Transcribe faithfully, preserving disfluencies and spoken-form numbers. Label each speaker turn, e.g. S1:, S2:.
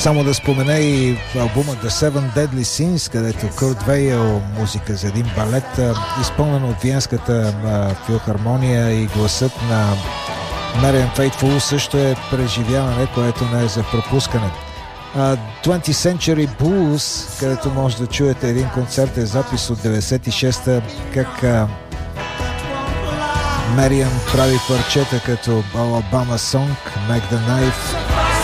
S1: Само да спомена и албума The Seven Deadly Sins, където Курт Вейл, музика за един балет, изпълнен от Виенската филхармония, и гласът на Мариан Фейтфул също е преживяване, което не е за пропускане. twentieth Century Blues, където може да чуете един концертен запис от деветдесет и шеста, как Мариан прави парчета като Alabama Song, Make the Knife,